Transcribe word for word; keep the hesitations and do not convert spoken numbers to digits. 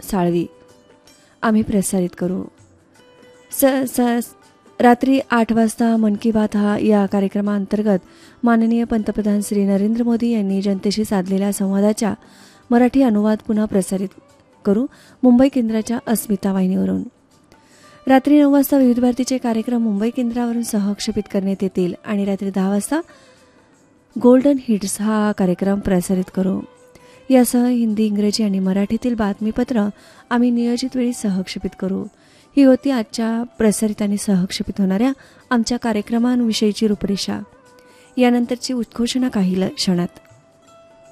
साळवी आम्ही प्रसारित करू. स स रात्री आठ वाजता मन की बात हा या कार्यक्रमाअंतर्गत माननीय पंतप्रधान श्री नरेंद्र मोदी यांनी जनतेशी साधलेल्या संवादाचा मराठी अनुवाद पुन्हा प्रसारित करू मुंबई केंद्राच्या अस्मिता वाहिनीवरून. रात्री नऊ वाजता विविध भारतीचे कार्यक्रम मुंबई केंद्रावरून सहक्षेपित करण्यात येतील आणि रात्री दहा वाजता गोल्डन हिट्स हा कार्यक्रम प्रसारित करू. यासह हिंदी, इंग्रजी आणि मराठीतील बातमीपत्र आम्ही नियोजित वेळी सहक्षेपित करू. ही होती आजच्या प्रसारित आणि सहक्षेपित होणाऱ्या आमच्या कार्यक्रमांविषयीची रूपरेषा. यानंतरची उद्घोषणा काही क्षणात.